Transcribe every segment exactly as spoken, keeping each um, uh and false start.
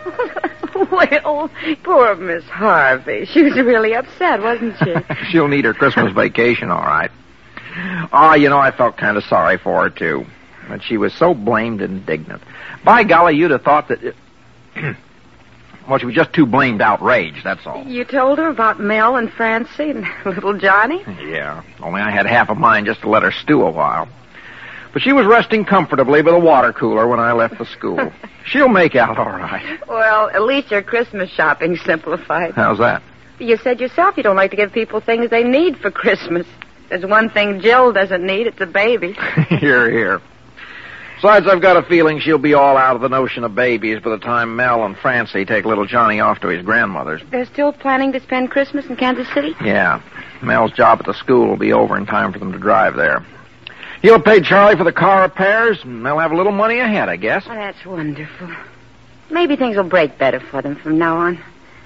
Well, poor Miss Harvey. She was really upset, wasn't she? She'll need her Christmas vacation, all right. Ah, oh, you know, I felt kind of sorry for her, too. But she was so blamed indignant. By golly, you'd have thought that... It... well, she was just too blamed outraged, that's all. You told her about Mel and Francie and little Johnny? Yeah, only I had half a mind just to let her stew a while. But she was resting comfortably by the water cooler when I left the school. She'll make out all right. Well, at least your Christmas shopping's simplified. How's that? You said yourself you don't like to give people things they need for Christmas. There's one thing Jill doesn't need. It's a baby. Here, here. Besides, I've got a feeling she'll be all out of the notion of babies by the time Mel and Francie take little Johnny off to his grandmother's. They're still planning to spend Christmas in Kansas City? Yeah. Mel's job at the school will be over in time for them to drive there. He'll pay Charlie for the car repairs, and they'll have a little money ahead, I guess. Oh, that's wonderful. Maybe things will break better for them from now on.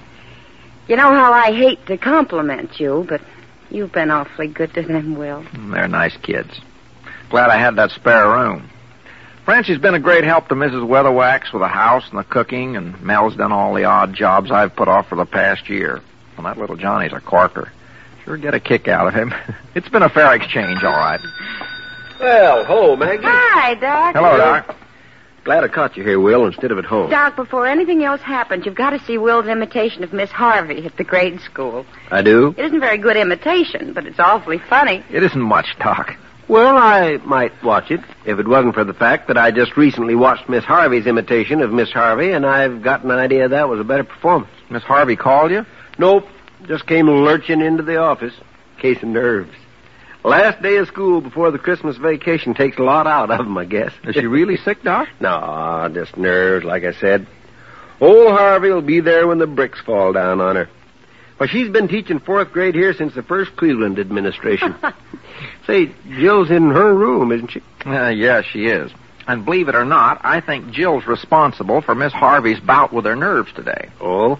You know how I hate to compliment you, but you've been awfully good to them, Will. They're nice kids. Glad I had that spare room. Francie's been a great help to Missus Weatherwax with the house and the cooking, and Mel's done all the odd jobs I've put off for the past year. Well, that little Johnny's a corker. Sure get a kick out of him. It's been a fair exchange, all right. Well, hello, Maggie. Hi, Doc. Hello, Doc. Glad I caught you here, Will, instead of at home. Doc, before anything else happens, you've got to see Will's imitation of Miss Harvey at the grade school. I do? It isn't very good imitation, but it's awfully funny. It isn't much, Doc. Well, I might watch it, if it wasn't for the fact that I just recently watched Miss Harvey's imitation of Miss Harvey, and I've got an idea that was a better performance. Miss Harvey called you? Nope. Just came lurching into the office. Case of nerves. Last day of school before the Christmas vacation takes a lot out of them, I guess. Is she really sick, Doc? No, just nerves, like I said. Old Harvey will be there when the bricks fall down on her. Well, she's been teaching fourth grade here since the first Cleveland administration. Say, Jill's in her room, isn't she? Uh, yeah, she is. And believe it or not, I think Jill's responsible for Miss Harvey's bout with her nerves today. Oh?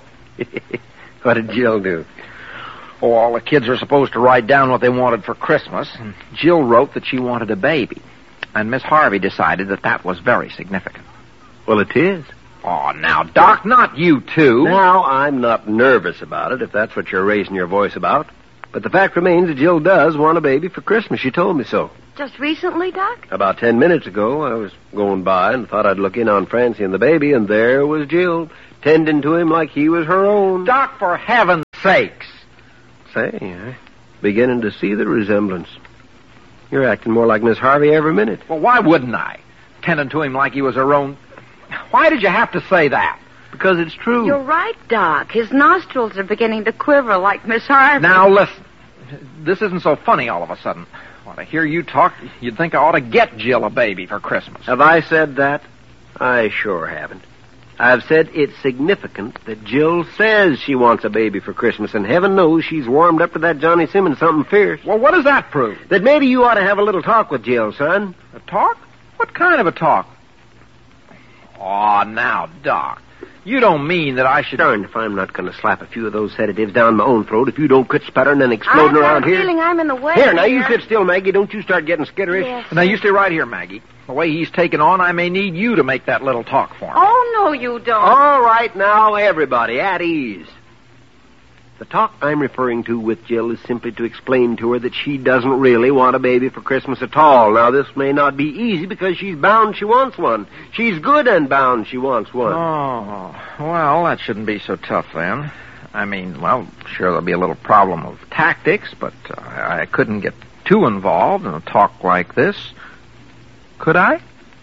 What did Jill do? Oh, all the kids are supposed to write down what they wanted for Christmas, and Jill wrote that she wanted a baby. And Miss Harvey decided that that was very significant. Well, it is. Oh, now, Doc, not you too. Now, I'm not nervous about it, if that's what you're raising your voice about. But the fact remains that Jill does want a baby for Christmas. She told me so. Just recently, Doc? About ten minutes ago, I was going by and thought I'd look in on Francie and the baby, and there was Jill, tending to him like he was her own. Doc, for heaven's sakes. Say, I'm beginning to see the resemblance. You're acting more like Miss Harvey every minute. Well, why wouldn't I? Tending to him like he was her own... Why did you have to say that? Because it's true. You're right, Doc. His nostrils are beginning to quiver like Miss Harvey. Now, listen. This isn't so funny all of a sudden. Well, to hear you talk, you'd think I ought to get Jill a baby for Christmas. Have I said that? I sure haven't. I've said it's significant that Jill says she wants a baby for Christmas, and heaven knows she's warmed up to that Johnny Simmons something fierce. Well, what does that prove? That maybe you ought to have a little talk with Jill, son. A talk? What kind of a talk? Aw, now, Doc, you don't mean that I should... Darned if I'm not going to slap a few of those sedatives down my own throat if you don't quit sputtering and exploding I've around got a here. feeling I'm in the way. Here, now, you sit still, Maggie. Don't you start getting skitterish. Yes. Now, you stay right here, Maggie. The way he's taken on, I may need you to make that little talk for me. Oh, no, you don't. All right, now, everybody, at ease. The talk I'm referring to with Jill is simply to explain to her that she doesn't really want a baby for Christmas at all. Now, this may not be easy because she's bound she wants one. She's good and bound she wants one. Oh, well, that shouldn't be so tough then. I mean, well, sure, there'll be a little problem of tactics, but uh, I couldn't get too involved in a talk like this. Could I?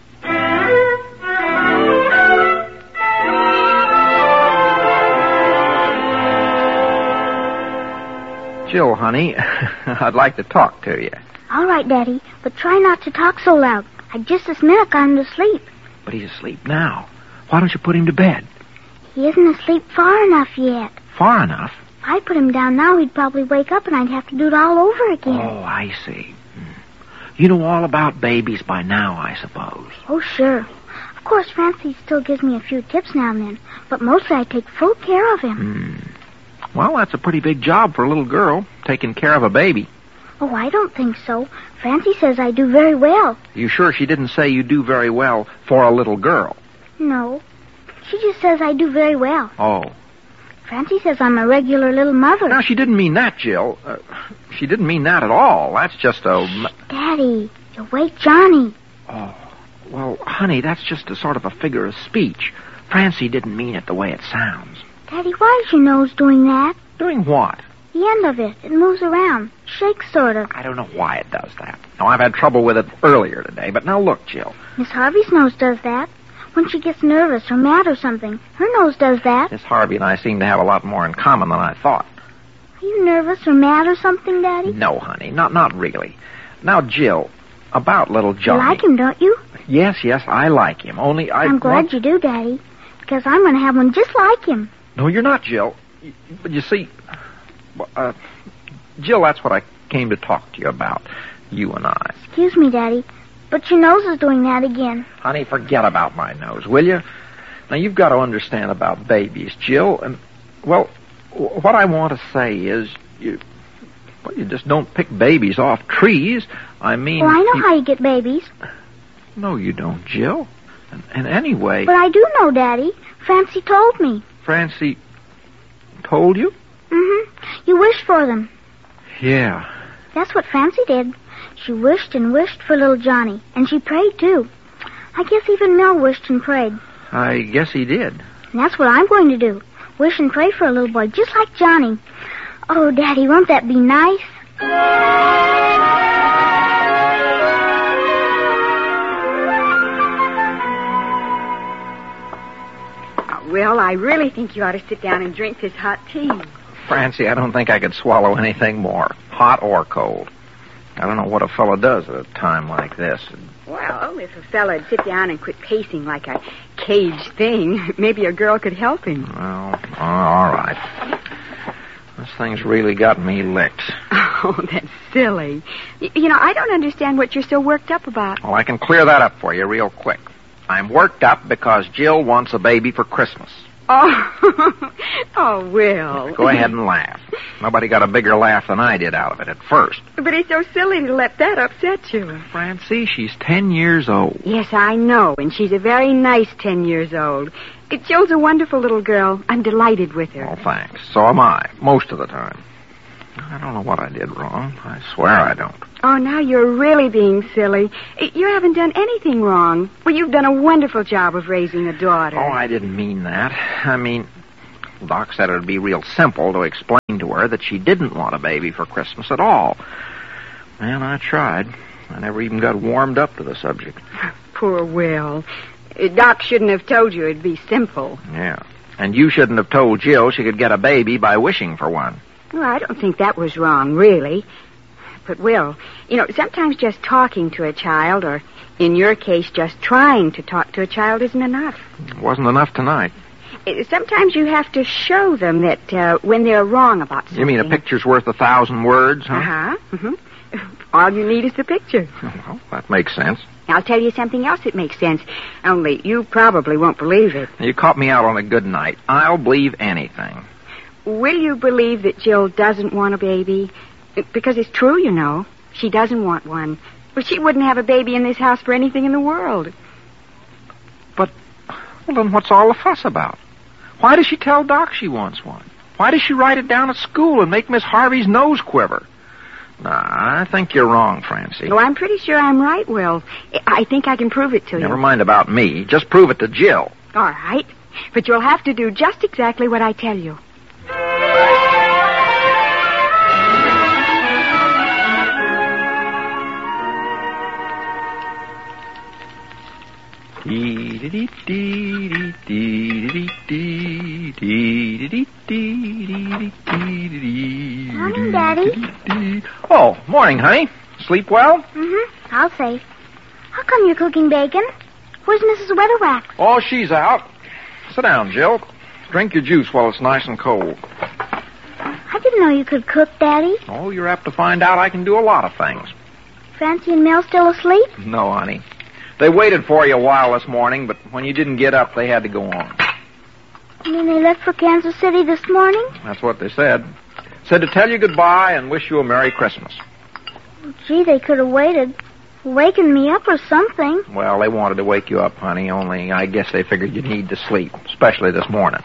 Jill, honey, I'd like to talk to you. All right, Daddy, but try not to talk so loud. I just this minute got him to sleep. But he's asleep now. Why don't you put him to bed? He isn't asleep far enough yet. Far enough? If I put him down now, he'd probably wake up and I'd have to do it all over again. Oh, I see. You know all about babies by now, I suppose. Oh, sure. Of course, Francie still gives me a few tips now and then, but mostly I take full care of him. Hmm. Well, that's a pretty big job for a little girl, taking care of a baby. Oh, I don't think so. Francie says I do very well. You sure she didn't say you do very well for a little girl? No. She just says I do very well. Oh. Francie says I'm a regular little mother. Now, she didn't mean that, Jill. Uh, she didn't mean that at all. That's just a... Shh, Daddy, you'll wake Johnny. Oh, well, honey, that's just a sort of a figure of speech. Francie didn't mean it the way it sounds. Daddy, why is your nose doing that? Doing what? The end of it. It moves around. Shakes sort of. I don't know why it does that. Now, I've had trouble with it earlier today, but now look, Jill. Miss Harvey's nose does that. When she gets nervous or mad or something, her nose does that. Miss Harvey and I seem to have a lot more in common than I thought. Are you nervous or mad or something, Daddy? No, honey, not not really. Now, Jill, about little You Johnny. like him, don't you? Yes, yes, I like him. Only I. I'm glad want... you do, Daddy, because I'm going to have one just like him. No, you're not, Jill. Y- But you see, uh, Jill, that's what I came to talk to you about. You and I. Excuse me, Daddy, but your nose is doing that again. Honey, forget about my nose, will you? Now, you've got to understand about babies, Jill, and, well, w- what I want to say is, you, well, you just don't pick babies off trees. I mean... Well, I know you... how you get babies. No, you don't, Jill. And, and anyway... But I do know, Daddy. Francie told me. Francie told you? Mm-hmm. You wished for them. Yeah. That's what Francie did. She wished and wished for little Johnny, and she prayed, too. I guess even Mel wished and prayed. I guess he did. And that's what I'm going to do. Wish and pray for a little boy, just like Johnny. Oh, Daddy, won't that be nice? Well, I really think you ought to sit down and drink this hot tea. Francie, I don't think I could swallow anything more, hot or cold. I don't know what a fellow does at a time like this. Well, if a fella'd sit down and quit pacing like a caged thing, maybe a girl could help him. Well, all right. This thing's really got me licked. Oh, that's silly. Y- you know, I don't understand what you're so worked up about. Well, I can clear that up for you real quick. I'm worked up because Jill wants a baby for Christmas. Oh, oh, Will. Go ahead and laugh. Nobody got a bigger laugh than I did out of it at first. But it's so silly to let that upset you. Francie, she's ten years old. Yes, I know, and she's a very nice ten years old. It Jill's a wonderful little girl. I'm delighted with her. Oh, thanks. So am I, most of the time. I don't know what I did wrong. I swear I don't. Oh, now you're really being silly. You haven't done anything wrong. Well, you've done a wonderful job of raising a daughter. Oh, I didn't mean that. I mean, Doc said it would be real simple to explain to her that she didn't want a baby for Christmas at all. And I tried. I never even got warmed up to the subject. Poor Will. Doc shouldn't have told you it'd be simple. Yeah. And you shouldn't have told Jill she could get a baby by wishing for one. Well, I don't think that was wrong, really. But, Will, you know, sometimes just talking to a child, or in your case, just trying to talk to a child isn't enough. It wasn't enough tonight. Uh, Sometimes you have to show them that uh, when they're wrong about something. You mean a picture's worth a thousand words, huh? Uh-huh. Mm-hmm. All you need is the picture. Well, that makes sense. I'll tell you something else that makes sense, only you probably won't believe it. You caught me out on a good night. I'll believe anything. Will you believe that Jill doesn't want a baby? Because it's true, you know. She doesn't want one. But she wouldn't have a baby in this house for anything in the world. But, well, then what's all the fuss about? Why does she tell Doc she wants one? Why does she write it down at school and make Miss Harvey's nose quiver? Nah, I think you're wrong, Francie. Oh, I'm pretty sure I'm right, Will. I think I can prove it to you. Never mind about me. Just prove it to Jill. All right. But you'll have to do just exactly what I tell you. Morning, Daddy. Oh, morning, honey. Sleep well? Mm-hmm. I'll say. How come you're cooking bacon? Where's Missus Weatherwax? Oh, she's out. Sit down, Jill. Drink your juice while it's nice and cold. I didn't know you could cook, Daddy. Oh, you're apt to find out I can do a lot of things. Francie and Mel still asleep? No, honey. They waited for you a while this morning, but when you didn't get up, they had to go on. You mean they left for Kansas City this morning? That's what they said. Said to tell you goodbye and wish you a Merry Christmas. Oh, gee, they could have waited. waking me up or something. Well, they wanted to wake you up, honey, only I guess they figured you need to sleep, especially this morning.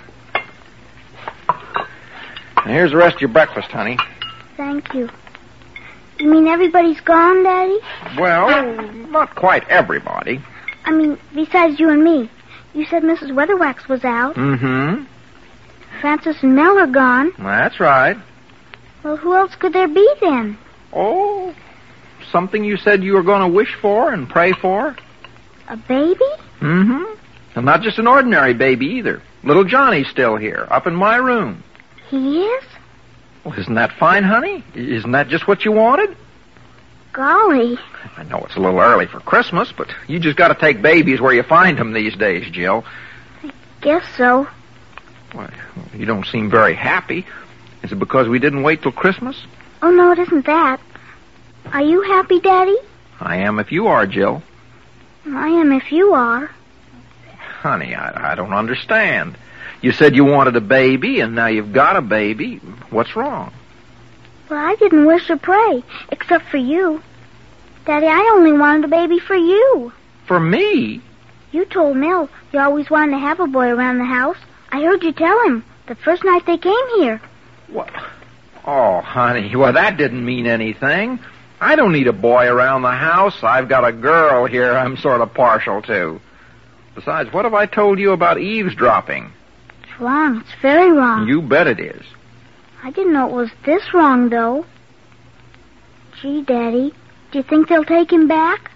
And here's the rest of your breakfast, honey. Thank you. You mean everybody's gone, Daddy? Well, not quite everybody. I mean, besides you and me. You said Missus Weatherwax was out. Mm-hmm. Francis and Mel are gone. That's right. Well, who else could there be then? Oh, something you said you were going to wish for and pray for? A baby? Mm-hmm. And not just an ordinary baby either. Little Johnny's still here, up in my room. He is? Well, isn't that fine, honey? Isn't that just what you wanted? Golly. I know it's a little early for Christmas, but you just got to take babies where you find them these days, Jill. Guess so. Well, you don't seem very happy. Is it because we didn't wait till Christmas? Oh, no, it isn't that. Are you happy, Daddy? I am if you are, Jill. I am if you are. Honey, I, I don't understand. You said you wanted a baby, and now you've got a baby. What's wrong? Well, I didn't wish or pray, except for you. Daddy, I only wanted a baby for you. For me? You told Mel you always wanted to have a boy around the house. I heard you tell him the first night they came here. What? Oh, honey, well, that didn't mean anything. I don't need a boy around the house. I've got a girl here I'm sort of partial to. Besides, what have I told you about eavesdropping? It's wrong. It's very wrong. You bet it is. I didn't know it was this wrong, though. Gee, Daddy, do you think they'll take him back?